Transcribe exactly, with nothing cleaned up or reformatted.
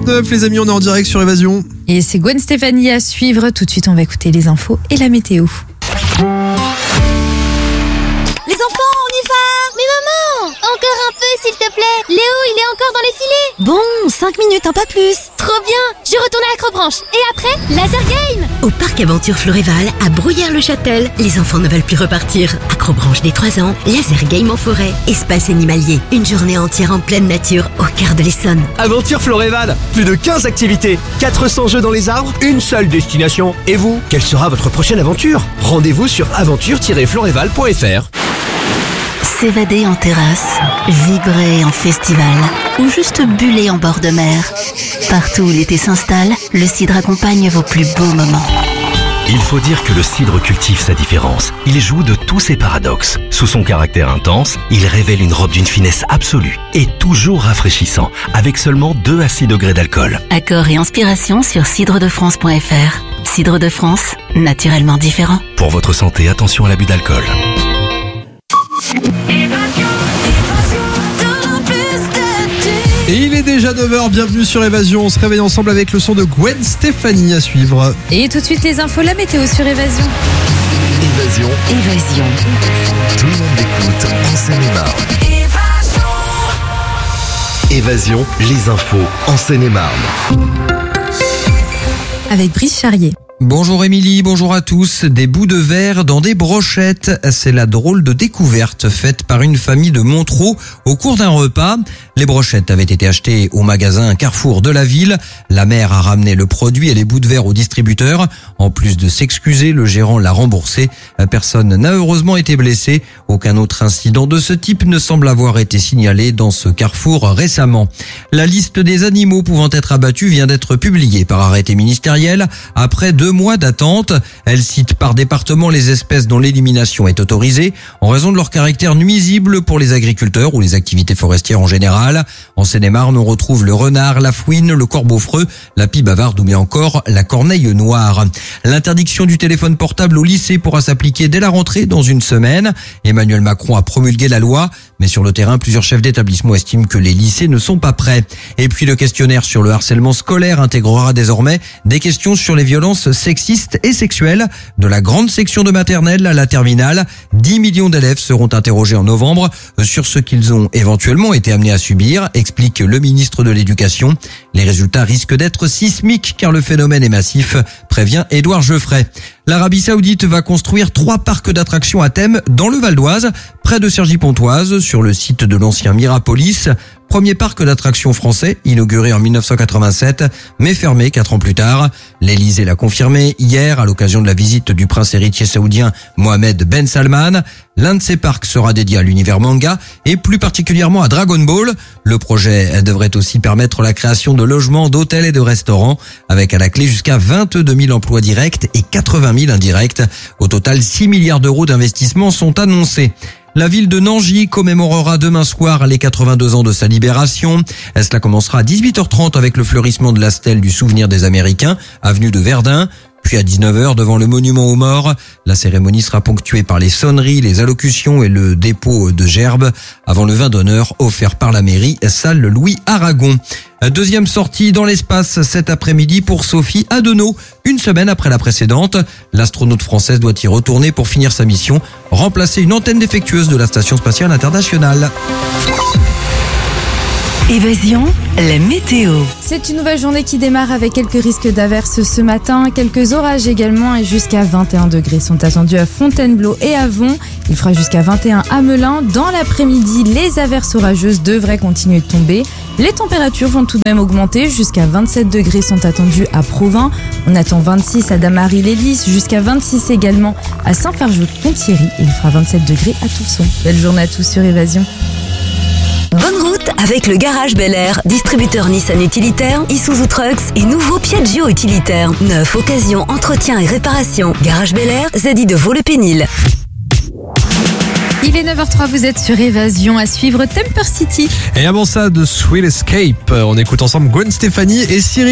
trente-neuf, les amis, on est en direct sur Évasion. Et c'est Gwen Stefani à suivre. Tout de suite, on va écouter les infos et la météo. Les enfants, on y va! Mais maman, encore un peu s'il te plaît. Léo, il est encore dans les filets. Bon, cinq minutes, un pas plus. Trop bien, je retourne à l'Acrobranche. Et après, laser game. Au parc Aventure Floréval, à Bruyères-le-Châtel, les enfants ne veulent plus repartir. Acrobranche des trois ans, laser game en forêt, espace animalier. Une journée entière en pleine nature, au cœur de l'Essonne. Aventure Floréval, plus de quinze activités, quatre cents jeux dans les arbres, une seule destination. Et vous, quelle sera votre prochaine aventure? Rendez-vous sur aventure tiret floréval point f r. S'évader en terrasse, vibrer en festival ou juste buller en bord de mer. Partout où l'été s'installe, le cidre accompagne vos plus beaux moments. Il faut dire que le cidre cultive sa différence. Il joue de tous ses paradoxes. Sous son caractère intense, il révèle une robe d'une finesse absolue et toujours rafraîchissant, avec seulement deux à six degrés d'alcool. Accords et inspiration sur cidre de france point f r. Cidre de France, naturellement différent. Pour votre santé, attention à l'abus d'alcool. Et il est déjà neuf heures, bienvenue sur Évasion. On se réveille ensemble avec le son de Gwen Stefani à suivre. Et tout de suite, les infos, la météo sur Évasion. Évasion. Évasion. Tout le monde écoute en Seine-et-Marne. Évasion, les infos en Seine-et-Marne. Avec Brice Charrier. Bonjour Émilie, bonjour à tous. Des bouts de verre dans des brochettes, c'est la drôle de découverte faite par une famille de Montereau au cours d'un repas. Les brochettes avaient été achetées au magasin Carrefour de la ville. La mère a ramené le produit et les bouts de verre au distributeur. En plus de s'excuser, le gérant l'a remboursé. Personne n'a heureusement été blessé. Aucun autre incident de ce type ne semble avoir été signalé dans ce Carrefour récemment. La liste des animaux pouvant être abattus vient d'être publiée par arrêté ministériel après deux mois d'attente. Elle cite par département les espèces dont l'élimination est autorisée en raison de leur caractère nuisible pour les agriculteurs ou les activités forestières en général. En Seine-et-Marne, on retrouve le renard, la fouine, le corbeau-freux, la pie bavarde ou bien encore la corneille noire. L'interdiction du téléphone portable au lycée pourra s'appliquer dès la rentrée dans une semaine. Emmanuel Macron a promulgué la loi, mais sur le terrain, plusieurs chefs d'établissement estiment que les lycées ne sont pas prêts. Et puis le questionnaire sur le harcèlement scolaire intégrera désormais des questions sur les violences sexistes et sexuelles. De la grande section de maternelle à la terminale, dix millions d'élèves seront interrogés en novembre sur ce qu'ils ont éventuellement été amenés à subir, explique le ministre de l'Éducation. Les résultats risquent d'être sismiques car le phénomène est massif, prévient Édouard Geoffrey. L'Arabie Saoudite va construire trois parcs d'attractions à thème dans le Val d'Oise, près de Cergy-Pontoise, sur le site de l'ancien Mirapolis. Premier parc d'attractions français, inauguré en mille neuf cent quatre-vingt-sept, mais fermé quatre ans plus tard. L'Élysée l'a confirmé hier à l'occasion de la visite du prince héritier saoudien Mohamed Ben Salman. L'un de ces parcs sera dédié à l'univers manga et plus particulièrement à Dragon Ball. Le projet devrait aussi permettre la création de logements, d'hôtels et de restaurants, avec à la clé jusqu'à vingt-deux mille emplois directs et quatre-vingt mille indirects. Au total, six milliards d'euros d'investissement sont annoncés. La ville de Nangy commémorera demain soir les quatre-vingt-deux ans de sa libération. Cela commencera à dix-huit heures trente avec le fleurissement de la stèle du souvenir des Américains, avenue de Verdun. Puis à dix-neuf heures, devant le monument aux morts, la cérémonie sera ponctuée par les sonneries, les allocutions et le dépôt de gerbes avant le vin d'honneur offert par la mairie, salle Louis Aragon. Deuxième sortie dans l'espace cet après-midi pour Sophie Adenau. Une semaine après la précédente, l'astronaute française doit y retourner pour finir sa mission, remplacer une antenne défectueuse de la Station spatiale internationale. Évasion, la météo. C'est une nouvelle journée qui démarre avec quelques risques d'averses ce matin, quelques orages également et jusqu'à vingt et un degrés sont attendus à Fontainebleau et à Von. Il fera jusqu'à vingt et un à Melun. Dans l'après-midi, les averses orageuses devraient continuer de tomber. Les températures vont tout de même augmenter. Jusqu'à vingt-sept degrés sont attendus à Provins. On attend vingt-six à Damary-les-Lys, jusqu'à vingt-six également à Saint-Fargeau-de-Ponthierry. Et il fera vingt-sept degrés à Toussaint. Belle journée à tous sur Évasion. Bonne route avec le Garage Bel Air, distributeur Nissan utilitaire, Isuzu Trucks et nouveau Piaggio utilitaire. Neuf, occasion, entretien et réparation. Garage Bel Air, Zadi de Vaux-le-Pénil. Il est neuf heures zéro trois, vous êtes sur Évasion, à suivre Temper City. Et avant ça, de Sweet Escape, on écoute ensemble Gwen Stefani et Cyril.